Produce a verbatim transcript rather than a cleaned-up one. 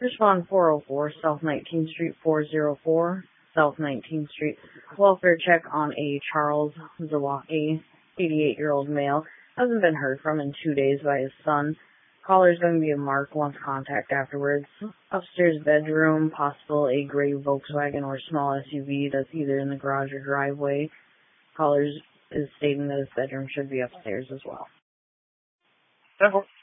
Respond four oh four South nineteenth Street four oh four South nineteenth Street. Welfare check on a Charles Zawacki, eighty-eight-year-old male. Hasn't been heard from in two days by his son. Caller is going to be a Mark. Wants contact afterwards. Upstairs bedroom, possible a gray Volkswagen or small S U V that's either in the garage or driveway. Caller is stating that his bedroom should be upstairs as well. ten four.